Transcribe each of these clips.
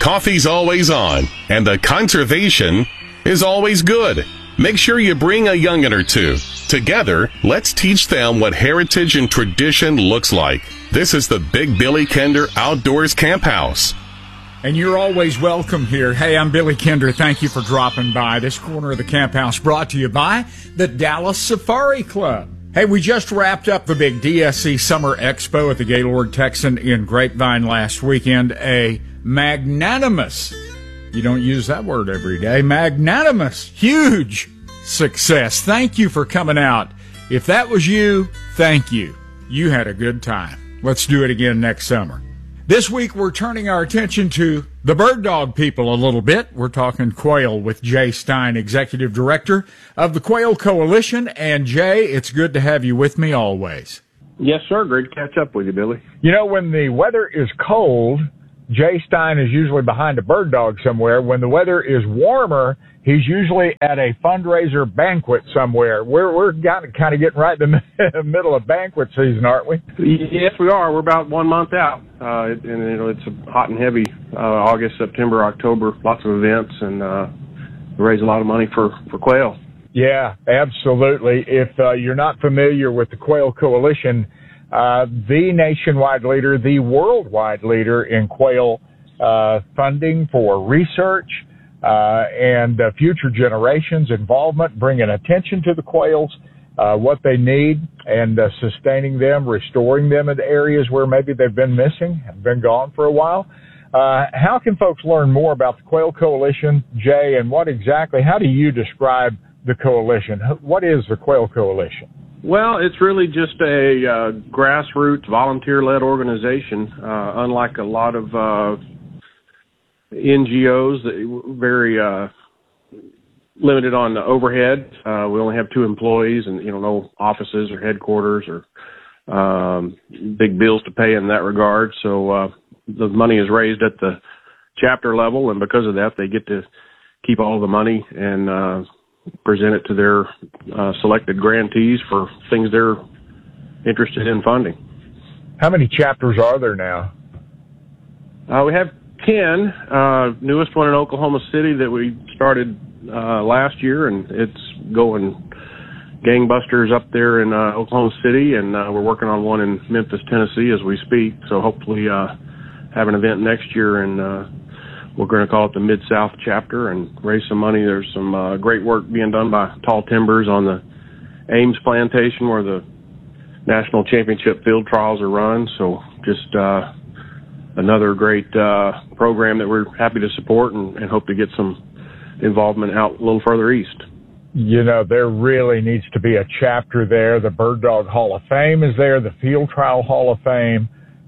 coffee's always on, and the conservation is always good. Make sure you bring a young'un or two. Together, let's teach them what heritage and tradition looks like. This is the Big Billy Kinder Outdoors Camp House. And you're always welcome here. Hey, I'm Billy Kinder. Thank you for dropping by. This corner of the camp house brought to you by the Dallas Safari Club. Hey, we just wrapped up the big DSC Summer Expo at the Gaylord Texan in Grapevine last weekend. A magnanimous, you don't use that word every day, magnanimous, huge success. Thank you for coming out. If that was you, thank you. You had a good time. Let's do it again next summer. This week, we're turning our attention to the bird dog people a little bit. We're talking quail with Jay Stein, Executive Director of the Quail Coalition. And, Jay, it's good to have you with me always. Yes, sir. Great to catch up with you, Billy. You know, when the weather is cold, Jay Stein is usually behind a bird dog somewhere. When the weather is warmer, he's usually at a fundraiser banquet somewhere. We're kind of getting right in the middle of banquet season, aren't we? Yes, we are. We're about 1 month out, and it's a hot and heavy August, September, October. Lots of events, and we raise a lot of money for quail. Yeah, absolutely. If you're not familiar with the Quail Coalition, the nationwide leader, the worldwide leader in quail funding for research and future generations' involvement, bringing attention to the quails, what they need, and sustaining them, restoring them in areas where maybe they've been missing, have been gone for a while. How can folks learn more about the Quail Coalition, Jay, and how do you describe the coalition? What is the Quail Coalition? Well, it's really just a grassroots, volunteer-led organization, unlike a lot of NGOs, very limited on the overhead. We only have 2 employees and, no offices or headquarters or big bills to pay in that regard. So the money is raised at the chapter level, and because of that, they get to keep all the money and present it to their selected grantees for things they're interested in funding. How many chapters are there now? We have 10. Newest one in Oklahoma City that we started last year, and it's going gangbusters up there in Oklahoma City, and we're working on one in Memphis, Tennessee as we speak. So hopefully have an event next year, and we're going to call it the Mid-South chapter and raise some money. There's some great work being done by Tall Timbers on the Ames plantation where the national championship field trials are run. So just another great program that we're happy to support and hope to get some involvement out a little further east. There really needs to be a chapter there. The Bird Dog Hall of Fame is there, the Field Trial Hall of Fame.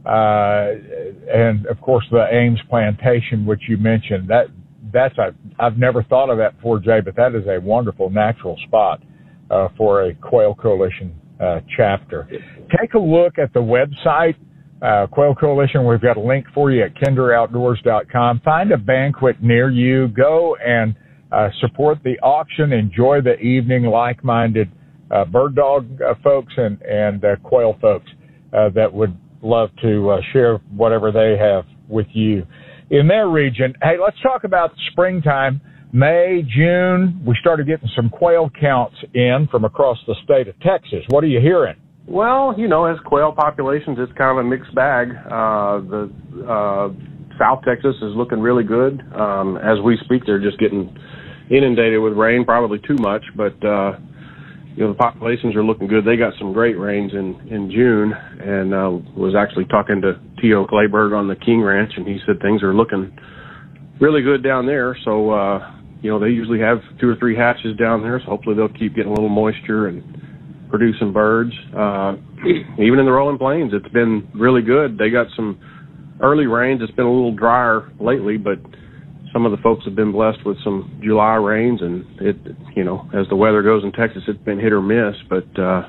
And of course the Ames plantation, which you mentioned, I've never thought of that before, Jay, but that is a wonderful natural spot, for a Quail Coalition, chapter. Take a look at the website, Quail Coalition. We've got a link for you at kinderoutdoors.com. Find a banquet near you. Go and, support the auction. Enjoy the evening, like-minded, bird dog, folks and quail folks, that would love to share whatever they have with you in their region. Hey, let's talk about springtime. May, June, we started getting some quail counts in from across the state of Texas. What are you hearing? Well, as quail populations, it's kind of a mixed bag. The South Texas is looking really good. As we speak, they're just getting inundated with rain, probably too much, but the populations are looking good. They got some great rains in June, and was actually talking to T.O. Clayberg on the King Ranch, and he said things are looking really good down there. So, they usually have 2 or 3 hatches down there, so hopefully they'll keep getting a little moisture and producing birds. Even in the Rolling Plains, it's been really good. They got some early rains. It's been a little drier lately, but some of the folks have been blessed with some July rains, and as the weather goes in Texas, it's been hit or miss. But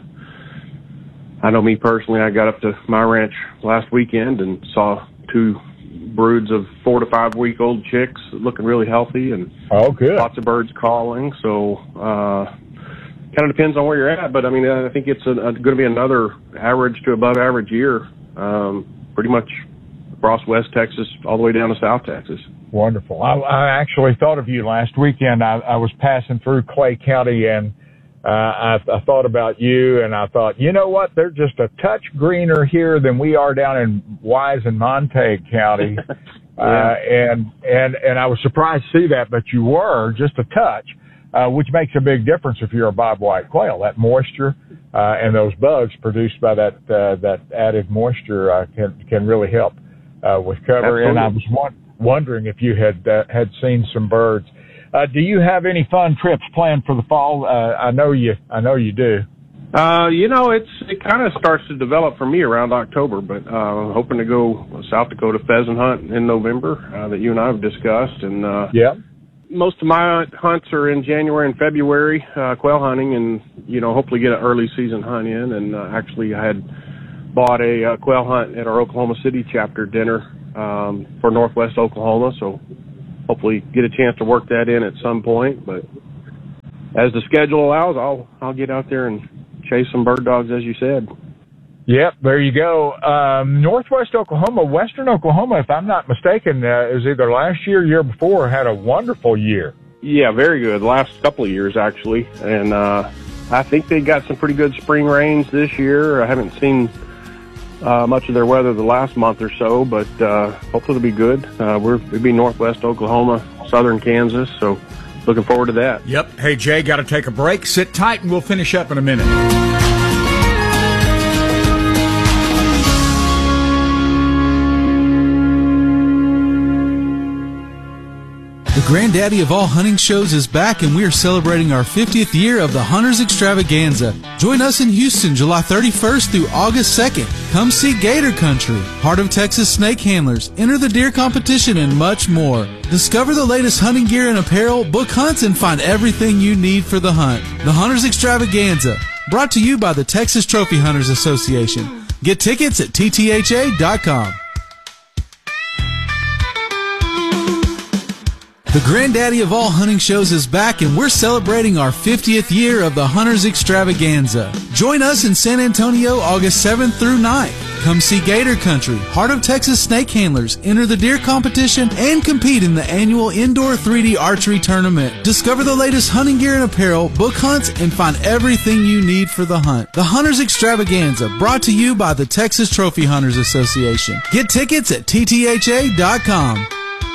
I know me personally, I got up to my ranch last weekend and saw 2 broods of 4 to 5 week old chicks looking really healthy, and good. Lots of birds calling. So kind of depends on where you're at, but I think it's going to be another average to above average year, pretty much across West Texas all the way down to South Texas. Wonderful. I actually thought of you last weekend. I was passing through Clay County, and I thought about you, and I thought, you know what? They're just a touch greener here than we are down in Wise and Montague County. And I was surprised to see that, but you were just a touch, which makes a big difference if you're a bobwhite quail. That moisture and those bugs produced by that added moisture can really help with cover. Absolutely. And I was wondering if you had seen some birds. Do you have any fun trips planned for the fall? I know you do. It kind of starts to develop for me around October, but I'm hoping to go South Dakota pheasant hunt in November that you and I have discussed. And most of my hunts are in January and February, quail hunting, and, hopefully get an early season hunt in. And actually I had bought a quail hunt at our Oklahoma City chapter dinner for Northwest Oklahoma, so hopefully get a chance to work that in at some point. But as the schedule allows, I'll get out there and chase some bird dogs, as you said. Yep, there you go. Northwest Oklahoma, Western Oklahoma, if I'm not mistaken, is either last year or year before, had a wonderful year. Yeah, very good. The last couple of years, actually. And I think they got some pretty good spring rains this year. I haven't seen much of their weather the last month or so, but hopefully it'll be good. We'll be Northwest Oklahoma, southern Kansas, so looking forward to that. Yep. Hey, Jay, got to take a break. Sit tight, and we'll finish up in a minute. The granddaddy of all hunting shows is back, and we are celebrating our 50th year of the Hunters Extravaganza. Join us in Houston July 31st through August 2nd. Come see Gator Country, Heart of Texas Snake Handlers, enter the deer competition, and much more. Discover the latest hunting gear and apparel, book hunts, and find everything you need for the hunt. The Hunters Extravaganza, brought to you by the Texas Trophy Hunters Association. Get tickets at ttha.com. The granddaddy of all hunting shows is back, and we're celebrating our 50th year of the Hunters Extravaganza. Join us in San Antonio August 7th through 9th. Come see Gator Country, Heart of Texas Snake Handlers, enter the deer competition, and compete in the annual indoor 3D archery tournament. Discover the latest hunting gear and apparel, book hunts, and find everything you need for the hunt. The Hunters Extravaganza, brought to you by the Texas Trophy Hunters Association. Get tickets at ttha.com.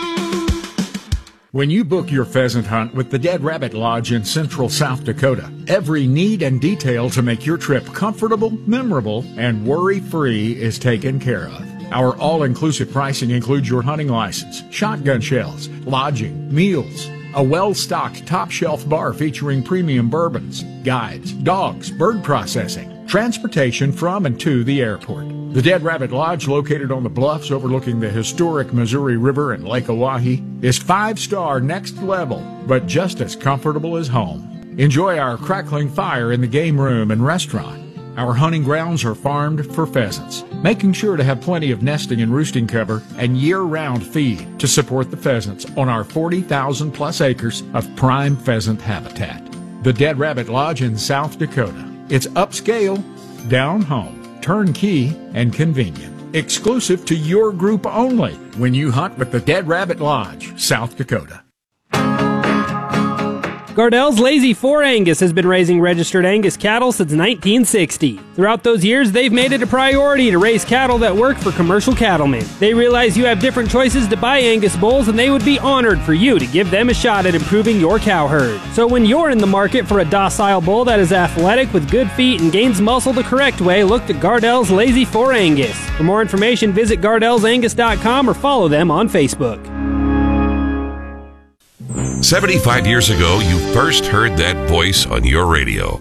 When you book your pheasant hunt with the Dead Rabbit Lodge in central South Dakota, every need and detail to make your trip comfortable, memorable, and worry-free is taken care of. Our all-inclusive pricing includes your hunting license, shotgun shells, lodging, meals, a well-stocked top-shelf bar featuring premium bourbons, guides, dogs, bird processing, transportation from and to the airport. The Dead Rabbit Lodge, located on the bluffs overlooking the historic Missouri River and Lake Oahe, is 5-star next level, but just as comfortable as home. Enjoy our crackling fire in the game room and restaurant. Our hunting grounds are farmed for pheasants, making sure to have plenty of nesting and roosting cover and year-round feed to support the pheasants on our 40,000-plus acres of prime pheasant habitat. The Dead Rabbit Lodge in South Dakota. It's upscale, down home, turnkey, and convenient. Exclusive to your group only when you hunt with the Dead Rabbit Lodge, South Dakota. Gardell's Lazy 4 Angus has been raising registered Angus cattle since 1960. Throughout those years, they've made it a priority to raise cattle that work for commercial cattlemen. They realize you have different choices to buy Angus bulls, and they would be honored for you to give them a shot at improving your cow herd. So when you're in the market for a docile bull that is athletic with good feet and gains muscle the correct way, look to Gardell's Lazy 4 Angus. For more information, visit GardellsAngus.com or follow them on Facebook. 75 years ago, you first heard that voice on your radio.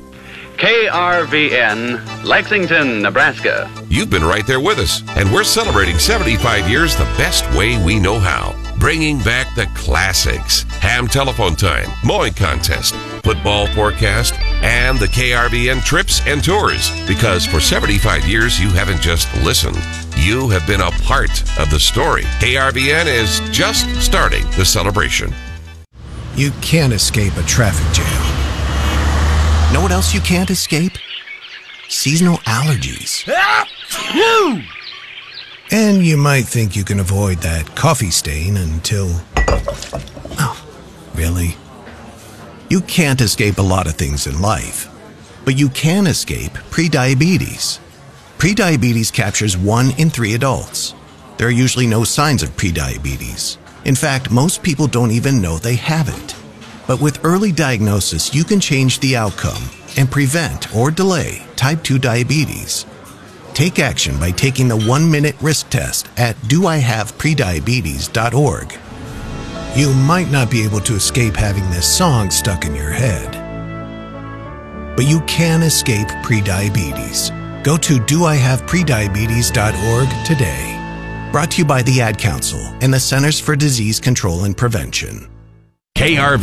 KRVN, Lexington, Nebraska. You've been right there with us, and we're celebrating 75 years the best way we know how. Bringing back the classics. Ham telephone time, mowing contest, football forecast, and the KRVN trips and tours. Because for 75 years, you haven't just listened. You have been a part of the story. KRVN is just starting the celebration. You can't escape a traffic jam. Know what else you can't escape? Seasonal allergies. And you might think you can avoid that coffee stain until... Oh, really? You can't escape a lot of things in life, but you can escape prediabetes. Prediabetes captures 1 in 3 adults. There are usually no signs of prediabetes. In fact, most people don't even know they have it. But with early diagnosis, you can change the outcome and prevent or delay type 2 diabetes. Take action by taking the 1-minute risk test at doihaveprediabetes.org. You might not be able to escape having this song stuck in your head, but you can escape prediabetes. Go to doihaveprediabetes.org today. Brought to you by the Ad Council and the Centers for Disease Control and Prevention. KRV